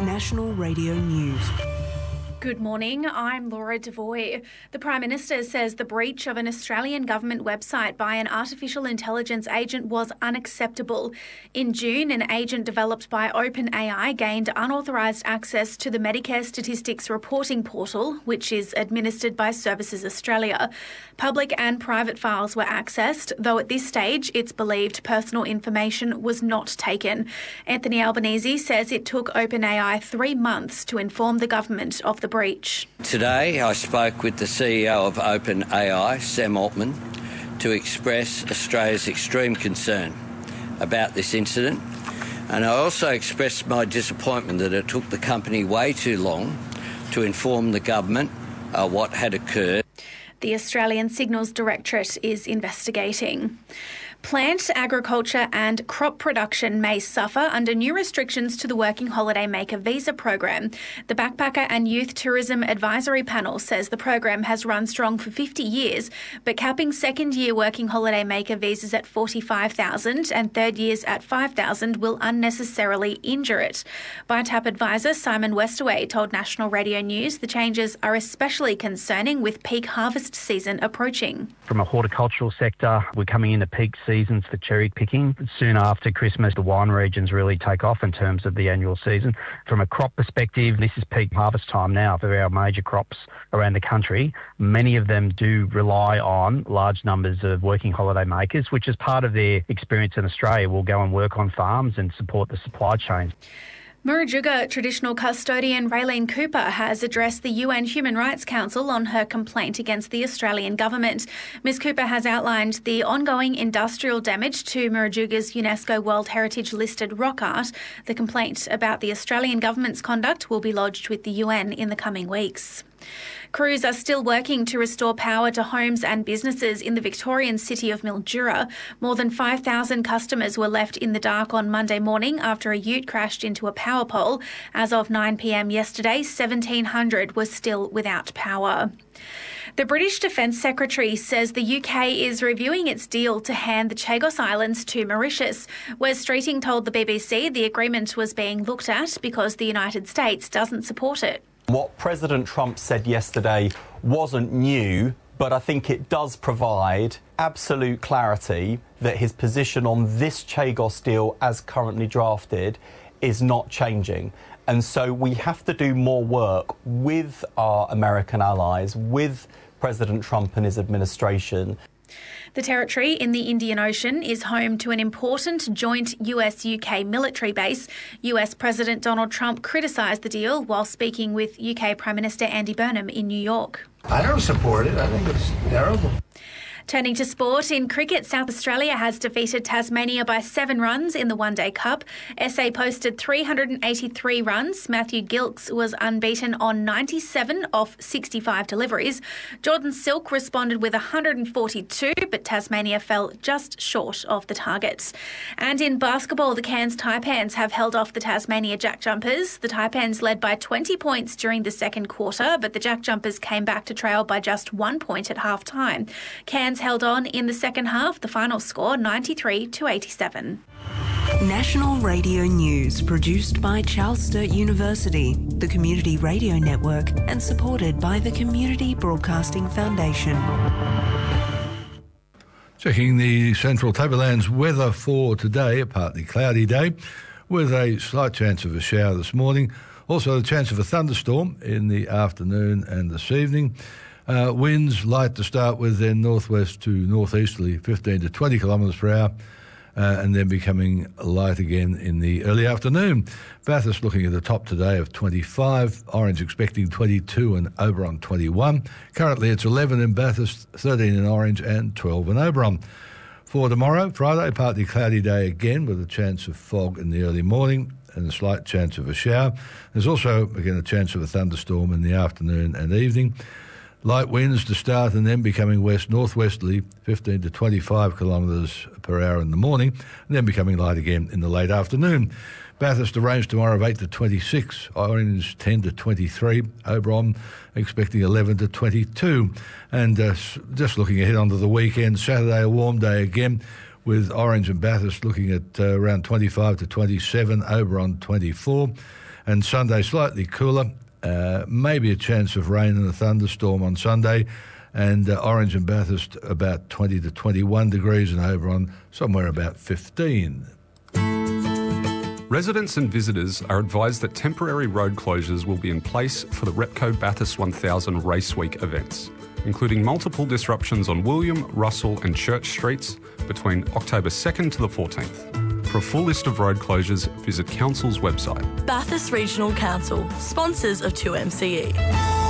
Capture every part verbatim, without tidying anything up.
National Radio News. Good morning, I'm Laura Devoy. The Prime Minister says the breach of an Australian government website by an artificial intelligence agent was unacceptable. In June, an agent developed by OpenAI gained unauthorised access to the Medicare Statistics Reporting Portal, which is administered by Services Australia. Public and private files were accessed, though at this stage it's believed personal information was not taken. Anthony Albanese says it took OpenAI three months to inform the government of the breach. Today I spoke with the C E O of OpenAI, Sam Altman, to express Australia's extreme concern about this incident, and I also expressed my disappointment that it took the company way too long to inform the government uh, what had occurred. The Australian Signals Directorate is investigating. Plant, agriculture and crop production may suffer under new restrictions to the Working Holiday Maker visa program. The Backpacker and Youth Tourism Advisory Panel says the program has run strong for fifty years, but capping second-year Working Holiday Maker visas at forty-five thousand and third years at five thousand will unnecessarily injure it. B I T A P advisor Simon Westaway told National Radio News the changes are especially concerning with peak harvest season approaching. From a horticultural sector, we're coming into peak season. seasons for cherry picking. Soon after Christmas, the wine regions really take off in terms of the annual season. From a crop perspective, this is peak harvest time now for our major crops around the country. Many of them do rely on large numbers of working holiday makers, which is part of their experience in Australia. Will go and work on farms and support the supply chain. Murujuga traditional custodian Raylene Cooper has addressed the U N Human Rights Council on her complaint against the Australian government. Miz Cooper has outlined the ongoing industrial damage to Murujuga's UNESCO World Heritage listed rock art. The complaint about the Australian government's conduct will be lodged with the U N in the coming weeks. Crews are still working to restore power to homes and businesses in the Victorian city of Mildura. More than five thousand customers were left in the dark on Monday morning after a ute crashed into a power pole. As of nine p m yesterday, seventeen hundred were still without power. The British Defence Secretary says the U K is reviewing its deal to hand the Chagos Islands to Mauritius. Wes Streeting told the B B C the agreement was being looked at because the United States doesn't support it. What President Trump said yesterday wasn't new, but I think it does provide absolute clarity that his position on this Chagos deal as currently drafted is not changing. And so we have to do more work with our American allies, with President Trump and his administration. The territory in the Indian Ocean is home to an important joint U S U K military base. U S President Donald Trump criticised the deal while speaking with U K Prime Minister Andy Burnham in New York. I don't support it. I think it's terrible. Turning to sport, in cricket, South Australia has defeated Tasmania by seven runs in the One Day Cup. S A posted three hundred eighty-three runs. Matthew Gilkes was unbeaten on ninety-seven off sixty-five deliveries. Jordan Silk responded with one hundred forty-two, but Tasmania fell just short of the target. And in basketball, the Cairns Taipans have held off the Tasmania Jack Jumpers. The Taipans led by twenty points during the second quarter, but the Jack Jumpers came back to trail by just one point at half-time. Cairns held on in the second half, the final score ninety-three to eighty-seven. National Radio News, produced by Charles Sturt University, the Community Radio Network, and supported by the Community Broadcasting Foundation. Checking the Central Tablelands weather for today, a partly cloudy day, with a slight chance of a shower this morning. Also the chance of a thunderstorm in the afternoon and this evening. Uh, winds light to start with, then northwest to northeasterly, fifteen to twenty kilometres per hour, uh, and then becoming light again in the early afternoon. Bathurst looking at the top today of twenty-five, Orange expecting twenty-two and Oberon twenty-one. Currently it's eleven in Bathurst, thirteen in Orange and twelve in Oberon. For tomorrow, Friday, partly cloudy day again with a chance of fog in the early morning and a slight chance of a shower. There's also, again, a chance of a thunderstorm in the afternoon and evening. Light winds to start and then becoming west-northwesterly, fifteen to twenty-five kilometres per hour in the morning, and then becoming light again in the late afternoon. Bathurst, a range tomorrow of eight to twenty-six, Orange ten to twenty-three, Oberon expecting eleven to twenty-two. And uh, just looking ahead onto the weekend, Saturday a warm day again, with Orange and Bathurst looking at uh, around twenty-five to twenty-seven, Oberon twenty-four. and Sunday slightly cooler. Uh, maybe a chance of rain and a thunderstorm on Sunday. And uh, Orange and Bathurst about twenty to twenty-one degrees, and Oberon somewhere about fifteen. Residents and visitors are advised that temporary road closures will be in place for the Repco Bathurst one thousand Race Week events, including multiple disruptions on William, Russell and Church Streets between October second to the fourteenth. For a full list of road closures, visit Council's website. Bathurst Regional Council, sponsors of two M C E.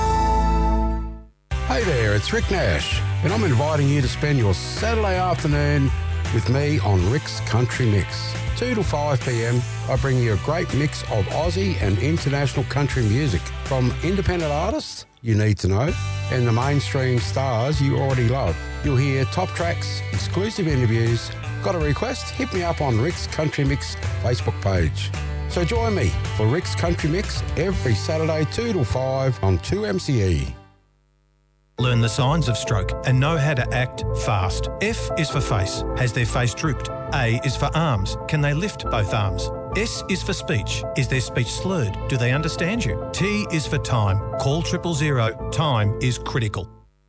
Hey there, it's Rick Nash, and I'm inviting you to spend your Saturday afternoon with me on Rick's Country Mix. two to five p m, I bring you a great mix of Aussie and international country music, from independent artists you need to know and the mainstream stars you already love. You'll hear top tracks, exclusive interviews. Got a request? Hit me up on Rick's Country Mix Facebook page. So join me for Rick's Country Mix every Saturday two to five on two M C E. Learn the signs of stroke and know how to act fast. F is for face. Has their face drooped? A is for arms. Can they lift both arms? S is for speech. Is their speech slurred? Do they understand you? T is for time. Call triple zero. Time is critical.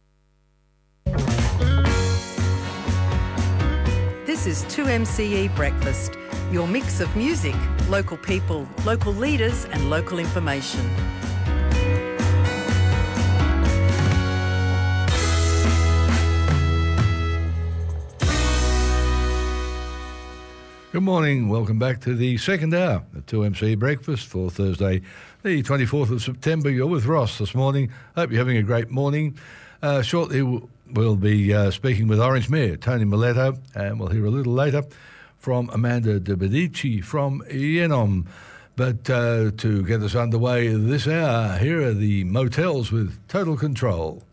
This is two M C E Breakfast, your mix of music, local people, local leaders and local information. Good morning. Welcome back to the second hour of two M C E Breakfast for Thursday, the twenty-fourth of September. You're with Ross this morning. Hope you're having a great morning. Uh, shortly, we'll be uh, speaking with Orange Mayor Tony Miletto, and we'll hear a little later from Amanda De Medici from Yenom. But uh, to get us underway this hour, here are the Motels with Total Control.